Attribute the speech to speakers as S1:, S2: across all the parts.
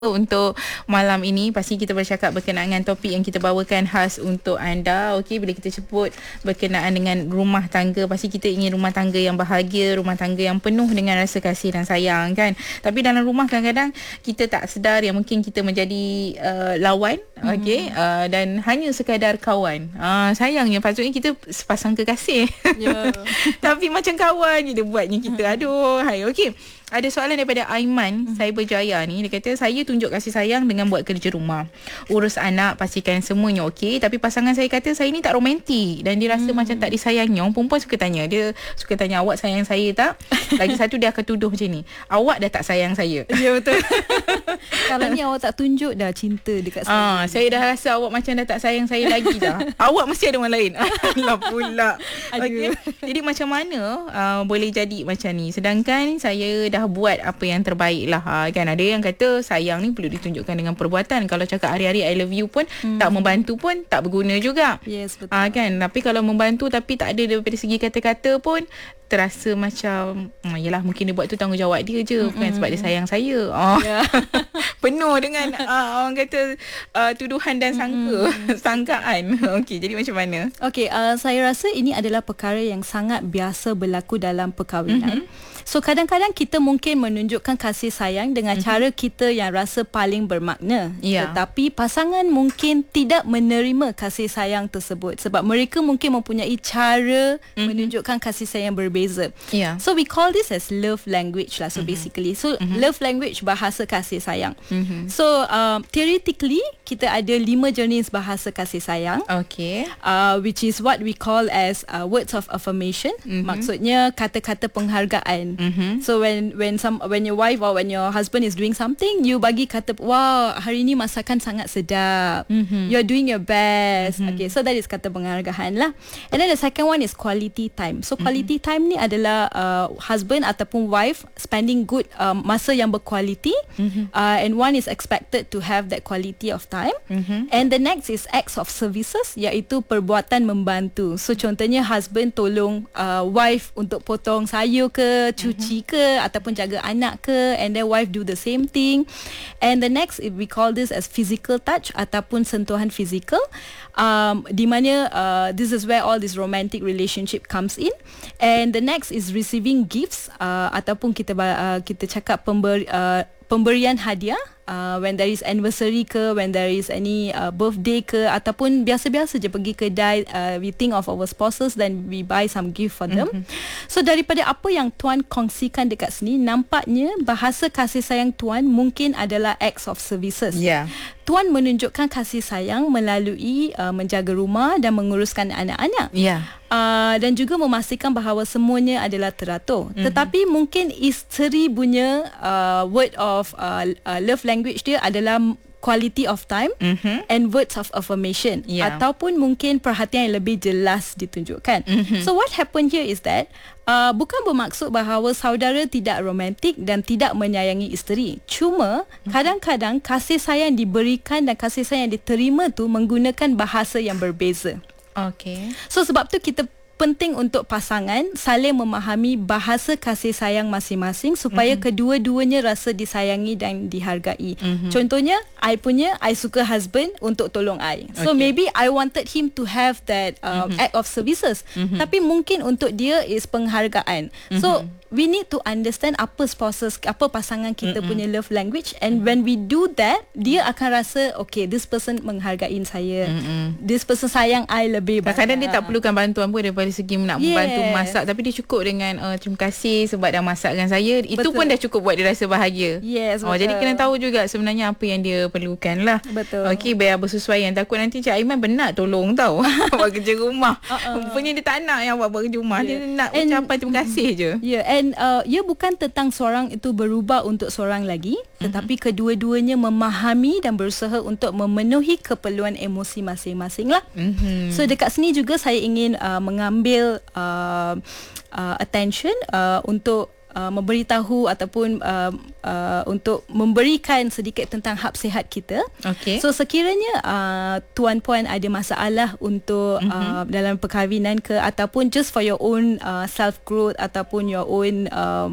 S1: Untuk malam ini pasti kita bercakap berkenaan dengan topik yang kita bawakan khas untuk anda. Okey, bila kita sebut berkenaan dengan rumah tangga, pasti kita ingin rumah tangga yang bahagia, rumah tangga yang penuh dengan rasa kasih dan sayang, kan. Tapi dalam rumah kadang-kadang kita tak sedar yang mungkin kita menjadi lawan, okey, dan hanya sekadar kawan. Sayangnya patutnya kita sepasang kekasih. Yeah. Tapi macam kawan je dia buatnya kita. Aduh, hai. Okey. Ada soalan daripada Aiman Cyber Jaya ni. Dia kata, saya tunjuk kasih sayang dengan buat kerja rumah, urus anak, pastikan semuanya okey. Tapi pasangan saya kata saya ni tak romantik dan dia rasa macam tak disayangi. Orang perempuan suka tanya. Dia suka tanya, awak sayang saya tak? Lagi satu dia akan tuduh macam ni, awak dah tak sayang saya.
S2: Ya, betul. Kalau ni awak tak tunjuk dah cinta dekat saya.
S1: Saya dah rasa awak macam dah tak sayang saya lagi dah. Awak mesti ada orang lain. Alah pula. Okay. Jadi macam mana boleh jadi macam ni? Sedangkan saya dah buat apa yang terbaik lah, kan. Ada yang kata sayang ni perlu ditunjukkan dengan perbuatan. Kalau cakap hari-hari I love you pun tak membantu pun tak berguna juga.
S2: Yes, betul.
S1: Kan. Tapi kalau membantu tapi tak ada daripada segi kata-kata pun terasa macam yelah, mungkin dia buat tu tanggungjawab dia je, bukan sebab dia sayang saya. Yeah. Penuh dengan orang kata tuduhan dan sangkaan. Okey, jadi macam mana?
S2: Okey, saya rasa ini adalah perkara yang sangat biasa berlaku dalam perkahwinan. So kadang-kadang kita mungkin menunjukkan kasih sayang dengan cara kita yang rasa paling bermakna. Tetapi pasangan mungkin tidak menerima kasih sayang tersebut sebab mereka mungkin mempunyai cara menunjukkan kasih sayang yang berbeza. So we call this as love language lah. So basically, so love language, bahasa kasih sayang. So theoretically kita ada 5 jenis bahasa kasih sayang.
S1: Okay.
S2: Which is what we call as words of affirmation. Maksudnya kata-kata penghargaan. So when your wife or when your husband is doing something, you bagi kata, wow, hari ni masakan sangat sedap. You're doing your best. Okay, so that is kata penghargaan lah. And then the second one is quality time. So quality time ni adalah husband ataupun wife spending good masa yang berkualiti. And one is expected to have that quality of time. And the next is acts of services, iaitu perbuatan membantu. So contohnya husband tolong wife untuk potong sayur ke, cuci ke, ataupun jaga anak ke, and then wife do the same thing. And the next, we call this as physical touch ataupun sentuhan fizikal, di mana this is where all this romantic relationship comes in. And the next is receiving gifts, ataupun kita cakap pemberian hadiah. When there is anniversary ke, when there is any birthday ke, ataupun biasa-biasa je pergi kedai, we think of our spouses, then we buy some gift for them. So daripada apa yang Tuan kongsikan dekat sini, nampaknya bahasa kasih sayang Tuan mungkin adalah acts of services. Tuan menunjukkan kasih sayang melalui menjaga rumah dan menguruskan anak-anak. Dan juga memastikan bahawa semuanya adalah teratur. Tetapi mungkin isteri punya word of love language dia adalah quality of time and words of affirmation, ataupun mungkin perhatian yang lebih jelas ditunjukkan. So what happened here is that bukan bermaksud bahawa saudara tidak romantik dan tidak menyayangi isteri. Cuma kadang-kadang kasih sayang diberikan dan kasih sayang diterima tu menggunakan bahasa yang berbeza.
S1: Okay.
S2: So sebab tu kita penting untuk pasangan saling memahami bahasa kasih sayang masing-masing supaya kedua-duanya rasa disayangi dan dihargai. Contohnya, I suka husband untuk tolong I. So maybe I wanted him to have that act of services. Tapi mungkin untuk dia is penghargaan. So we need to understand apa pasangan kita punya love language, and when we do that, dia akan rasa okay, this person menghargai saya. This person sayang I lebih.
S1: Kadang-kadang dia tak perlukan bantuan pun daripada segi nak membantu masak, tapi dia cukup dengan terima kasih sebab dah masakkan saya. Itu pun dah cukup buat dia rasa bahagia. Jadi kena tahu juga sebenarnya apa yang dia perlukan lah. Okey, biar bersesuaian. Takut nanti Cik Aiman benar tolong tahu buat kerja rumah. Rupanya dia tak nak yang buat kerja rumah. Dia nak ucapan terima kasih je.
S2: And ia bukan tentang seorang itu berubah untuk seorang lagi, tetapi kedua-duanya memahami dan berusaha untuk memenuhi keperluan emosi masing-masing lah. So dekat sini juga saya ingin mengambil attention untuk memberitahu ataupun untuk memberikan sedikit tentang hab sihat kita.
S1: Okay.
S2: So sekiranya tuan-puan ada masalah untuk dalam perkahwinan ke, ataupun just for your own self growth ataupun your own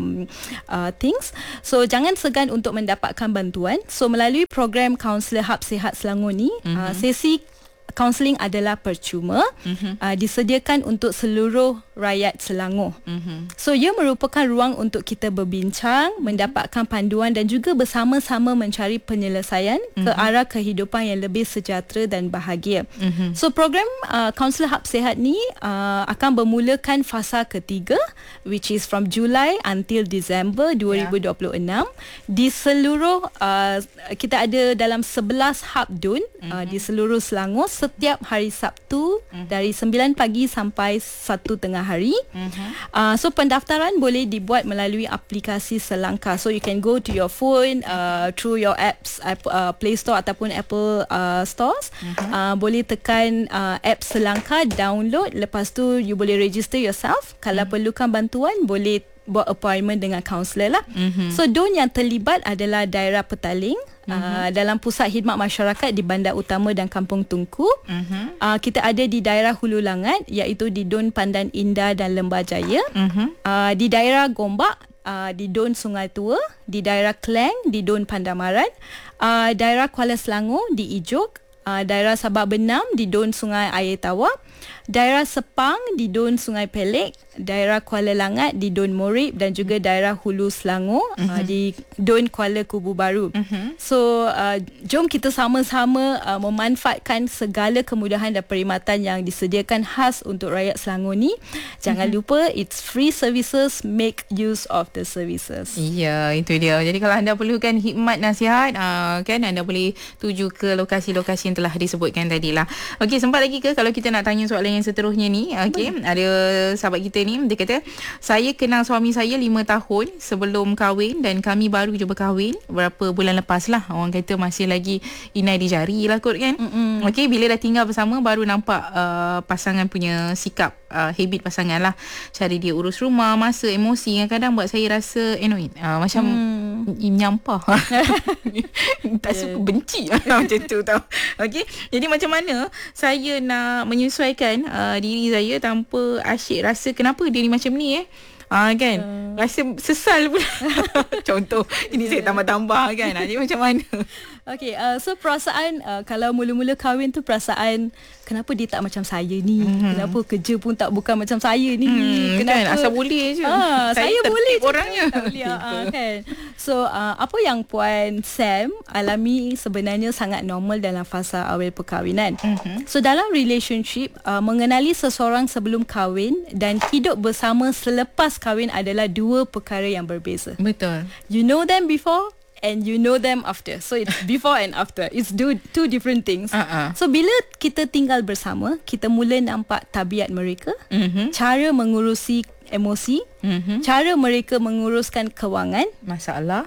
S2: things, so jangan segan untuk mendapatkan bantuan. So melalui program kaunselor hab sihat Selangor ni, sesi kaunseling adalah percuma, disediakan untuk seluruh rakyat Selangor. So ia merupakan ruang untuk kita berbincang, mendapatkan panduan dan juga bersama-sama mencari penyelesaian ke arah kehidupan yang lebih sejahtera dan bahagia. So program kaunselor hab sihat ni akan bermulakan fasa ketiga, which is from Julai until Disember 2026. Di seluruh kita ada dalam 11 hub DUN di seluruh Selangor setiap hari Sabtu dari 9 pagi sampai 1 tengah hari. So pendaftaran boleh dibuat melalui aplikasi Selangkah. So you can go to your phone through your apps, Play Store ataupun Apple stores. Boleh tekan app Selangkah, download, lepas tu you boleh register yourself. Kalau perlukan bantuan boleh buat appointment dengan kaunselor lah. So DUN yang terlibat adalah daerah Petaling, dalam pusat khidmat masyarakat di Bandar Utama dan Kampung Tungku. Kita ada di daerah Hulu Langat, iaitu di DUN Pandan Indah dan Lembah Jaya. Di daerah Gombak, di DUN Sungai Tua. Di daerah Klang, di DUN Pandamaran. Daerah Kuala Selangor, di Ijuk. Daerah Sabak Benam, di DUN Sungai Air Tawar. Daerah Sepang, di DUN Sungai Pelek. Daerah Kuala Langat, di DUN Morib. Dan juga daerah Hulu Selangor, di DUN Kuala Kubu Baru. So jom kita sama-sama memanfaatkan segala kemudahan dan perkhidmatan yang disediakan khas untuk rakyat Selangor ni. Jangan lupa, it's free services, make use of the services.
S1: Ya, itu dia. Jadi kalau anda perlukan khidmat nasihat, kan anda boleh tuju ke lokasi-lokasi yang telah disebutkan tadi lah. Okey, sempat lagi ke kalau kita nak tanya soalan yang seterusnya ni? Okey, ada sahabat kita ni, dia kata, saya kenal suami saya 5 tahun sebelum kahwin dan kami baru je berkahwin berapa bulan lepas lah. Orang kata masih lagi inai di jari lah kot kan. Okey, bila dah tinggal bersama baru nampak pasangan punya sikap, habit pasangan lah. Cara dia urus rumah, masa, emosi yang kadang buat saya rasa annoyed, macam nyampah. Tak suka, benci macam tu tau. Okey, jadi macam mana saya nak menyesuaikan diri saya tanpa asyik rasa kenapa dia ni macam ni kan, rasa sesal pula. Contoh ini saya tambah-tambah kan. Jadi macam mana?
S2: Okay, so perasaan kalau mula-mula kahwin tu perasaan kenapa dia tak macam saya ni, kenapa kerja pun tak bukan macam saya ni, kenapa
S1: kan, asal boleh je
S2: saya boleh je
S1: orangnya
S2: tak boleh, kan. So apa yang Puan Sam alami sebenarnya sangat normal dalam fasa awal perkahwinan. So dalam relationship, mengenali seseorang sebelum kahwin dan hidup bersama selepas kahwin adalah dua perkara yang berbeza.
S1: Betul.
S2: You know them before and you know them after. So it's before and after. It's two different things. So bila kita tinggal bersama, kita mula nampak tabiat mereka, cara mengurusi emosi, cara mereka menguruskan kewangan, masalah,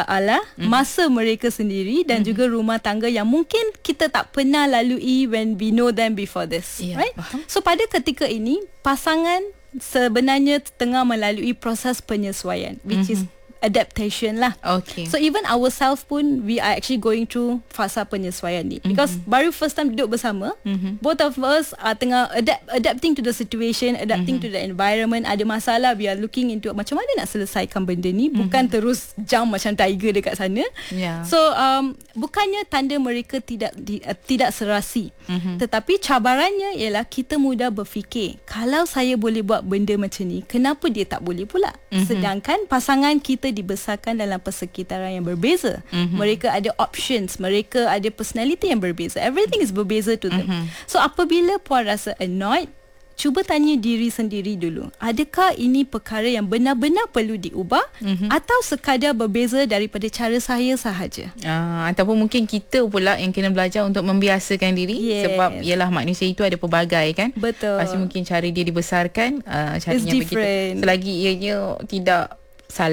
S2: masa mereka sendiri dan juga rumah tangga yang mungkin kita tak pernah lalui when we know them before this, right? So pada ketika ini, pasangan sebenarnya tengah melalui proses penyesuaian, which is adaptation lah.
S1: Okay.
S2: So even ourselves pun, we are actually going through fasa penyesuaian ni, because baru first time duduk bersama, both of us are tengah adapting to the situation, adapting to the environment. Ada masalah, we are looking into macam mana nak selesaikan benda ni, bukan terus jump macam tiger dekat sana. So bukannya tanda mereka tidak serasi, tetapi cabarannya ialah kita mudah berfikir, kalau saya boleh buat benda macam ni, kenapa dia tak boleh pula? Sedangkan pasangan kita dibesarkan dalam persekitaran yang berbeza. Mereka ada options, mereka ada personality yang berbeza. Everything is berbeza to them. So apabila Puan rasa annoyed, cuba tanya diri sendiri dulu, adakah ini perkara yang benar-benar perlu diubah, atau sekadar berbeza daripada cara saya sahaja?
S1: Ataupun mungkin kita pula yang kena belajar untuk membiasakan diri. Sebab ialah manusia itu ada pelbagai kan.
S2: Betul.
S1: Pasti mungkin cara dia dibesarkan, caranya begitu. Selagi ianya tidak salah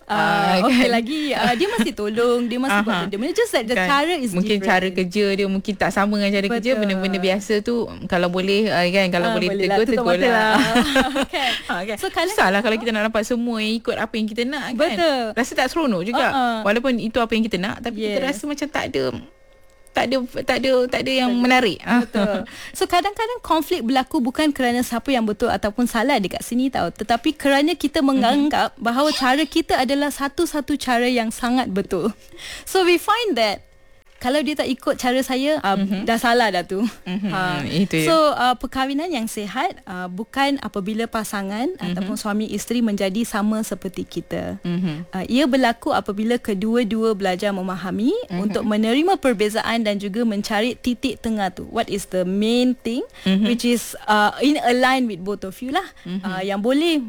S2: Okay lagi dia masih tolong, dia masih buat benda-benda, just that the cara is
S1: mungkin
S2: different.
S1: cara kerja dia mungkin tak sama dengan cara kerja. Benda-benda biasa tu kalau boleh kan, kalau boleh tegur lah.
S2: Okay. So
S1: susah lah kalau kita nak dapat semua yang ikut apa yang kita nak kan.
S2: Betul.
S1: Rasa tak seronok juga. Walaupun itu apa yang kita nak, tapi kita rasa macam tak ada yang menarik.
S2: Betul. So kadang-kadang konflik berlaku bukan kerana siapa yang betul ataupun salah dekat sini tau, tetapi kerana kita menganggap bahawa cara kita adalah satu-satu cara yang sangat betul. So we find that kalau dia tak ikut cara saya, dah salah dah tu.
S1: Itu
S2: so perkahwinan yang sihat bukan apabila pasangan ataupun suami isteri menjadi sama seperti kita. Ia berlaku apabila kedua-dua belajar memahami untuk menerima perbezaan dan juga mencari titik tengah tu. What is the main thing which is in align with both of you lah, yang boleh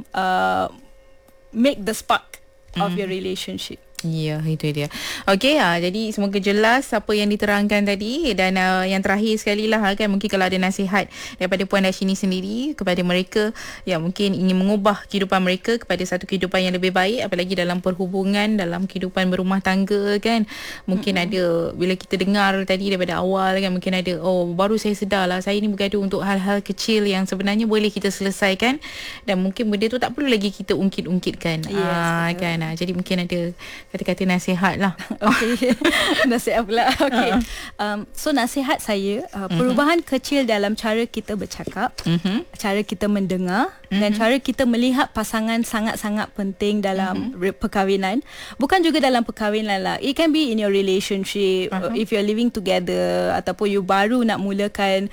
S2: make the spark of your relationship.
S1: Ya, itu dia. Okey, jadi semoga jelas apa yang diterangkan tadi. Dan yang terakhir sekali lah kan, mungkin kalau ada nasihat daripada Puan Darshini sendiri kepada mereka yang mungkin ingin mengubah kehidupan mereka kepada satu kehidupan yang lebih baik, apalagi dalam perhubungan, dalam kehidupan berumah tangga kan. Mungkin ada, bila kita dengar tadi daripada awal kan, mungkin ada, baru saya sedar lah, saya ni bergaduh untuk hal-hal kecil yang sebenarnya boleh kita selesaikan, dan mungkin benda tu tak perlu lagi kita ungkit-ungkitkan. Kan. Jadi mungkin ada kata-kata nasihat lah.
S2: Okay. Nasihat pula. Okay. So nasihat saya, perubahan kecil dalam cara kita bercakap, cara kita mendengar, dan cara kita melihat pasangan sangat-sangat penting dalam perkahwinan. Bukan juga dalam perkahwinan lah. It can be in your relationship, if you're living together, ataupun you baru nak mulakan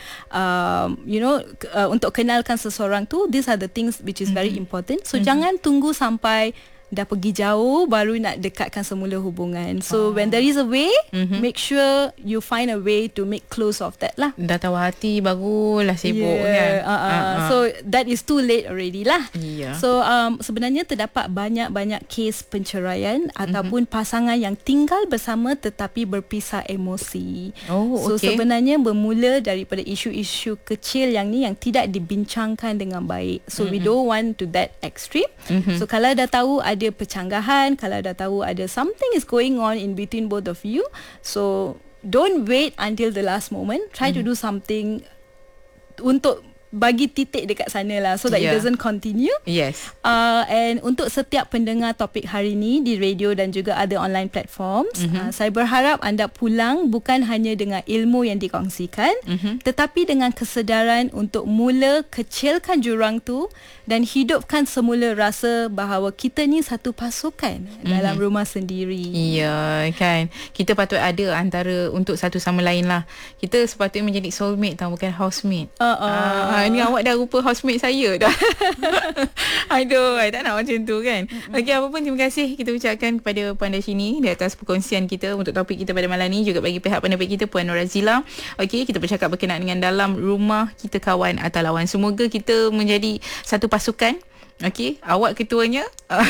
S2: untuk kenalkan seseorang tu. These are the things which is very important. So jangan tunggu sampai dah pergi jauh baru nak dekatkan semula hubungan. So when there is a way, make sure you find a way to make close of that lah.
S1: Dah tahu hati barulah sibuk kan.
S2: So that is too late already lah. So sebenarnya terdapat banyak-banyak kes penceraian ataupun pasangan yang tinggal bersama tetapi berpisah emosi. So sebenarnya bermula daripada isu-isu kecil yang ni yang tidak dibincangkan dengan baik. So we don't want to that extreme. So kalau dah tahu ada percanggahan, kalau dah tahu ada something is going on in between both of you, so don't wait until the last moment. Try to do something untuk bagi titik dekat sana lah, so that it doesn't continue.
S1: Yes.
S2: And untuk setiap pendengar topik hari ni di radio dan juga ada online platforms, saya berharap anda pulang bukan hanya dengan ilmu yang dikongsikan, tetapi dengan kesedaran untuk mula kecilkan jurang tu dan hidupkan semula rasa bahawa kita ni satu pasukan dalam rumah sendiri.
S1: Ya kan, kita patut ada antara untuk satu sama lain lah. Kita sepatutnya menjadi soulmate tau, bukan housemate. Ni awak dah rupa housemate saya dah. Aduh, tak nak macam tu kan. Okey, apa pun terima kasih kita ucapkan kepada Puan Darshini di atas perkongsian kita untuk topik kita pada malam ni, juga bagi pihak penerbit kita Puan Norazila. Okey, kita bercakap berkenaan dengan dalam rumah kita kawan atau lawan. Semoga kita menjadi satu pasukan. Okey, awak ketuanya,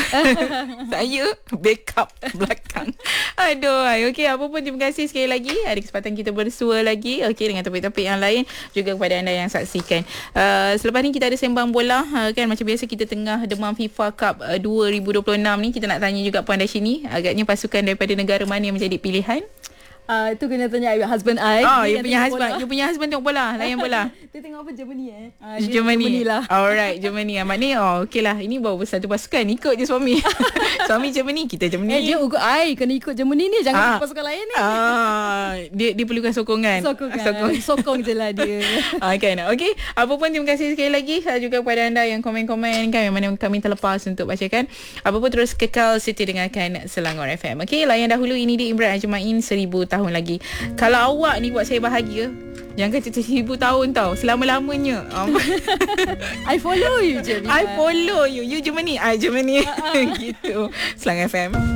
S1: saya backup belakang. Aduh, okey, apa pun terima kasih sekali lagi. Ada kesempatan kita bersua lagi, okey, dengan topik-topik yang lain, juga kepada anda yang saksikan. Selepas ni kita ada sembang bola, kan, macam biasa kita tengah demam FIFA Cup 2026 ni. Kita nak tanya juga Puan Darshini, agaknya pasukan daripada negara mana yang menjadi pilihan?
S2: Itu kena tanya husband I.
S1: You punya husband tengok bola, layan bola.
S2: Dia tengok apa, Germany
S1: Germany
S2: lah.
S1: Alright, Germany. Maknanya okey lah, ini baru satu pasukan, ikut je suami. Suami Germany, kita Germany.
S2: Dia ugut I kena ikut Germany ni, jangan ikut pasukan lain ni.
S1: Dia perlukan sokongan.
S2: Sokong je lah dia.
S1: Kan. Okey, apa pun terima kasih sekali lagi juga kepada anda yang komen-komen kan, yang mana kami terlepas untuk bacakan. Apa pun terus kekal setia dengarkan Selangor FM. Okey, layan dahulu ini di Imran Ajmain 1000 tahun lagi. Kalau awak ni buat saya bahagia, jangan kata 1000 tahun tau, selama-lamanya.
S2: I follow you je.
S1: I follow you. You Germany, I Germany. Gitu. Selangor FM.